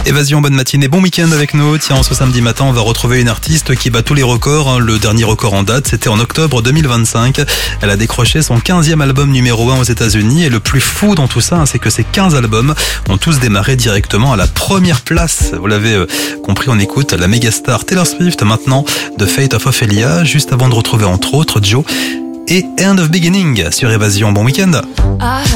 Évasion, bonne matinée, bon week-end avec nous. Tiens, ce samedi matin, on va retrouver une artiste qui bat tous les records. Le dernier record en date, c'était en octobre 2025. Elle a décroché son 15e album numéro 1 aux États-Unis. Et le plus fou dans tout ça, c'est que ces 15 albums ont tous démarré directement à la première place. Vous l'avez compris, on écoute la mégastar Taylor Swift maintenant de Fate of Ophelia, juste avant de retrouver entre autres Joe et End of Beginning sur Évasion. Bon week-end.